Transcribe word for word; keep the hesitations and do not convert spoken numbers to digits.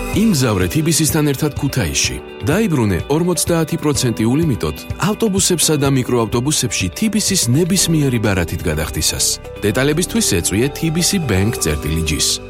იმგზავრე თიბისისთან ერთად ქუთაისში. დაიბრუნე ორმოცდაათი პროცენტი ულიმიტოდ ავტობუსებსა და მიკროავტობუსებში თიბისის ნებისმიერი ბარათით გადახდისას. დეტალებისთვის ეწვიე თბc bank წერტილი ჯის.